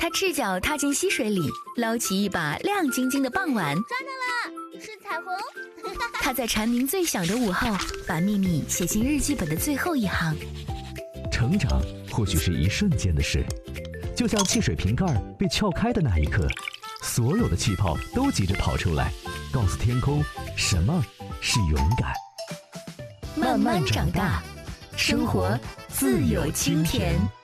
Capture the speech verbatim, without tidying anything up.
他赤脚踏进溪水里，捞起一把亮晶晶的棒碗， 抓到了，是彩虹。 他在蝉鸣最响的午后，把秘密写进日记本的最后一行。 成长或许是一瞬间的事，就像汽水瓶盖被撬开的那一刻，所有的气泡都急着跑出来，告诉天空什么是勇敢。 慢慢长大，生活自有清甜。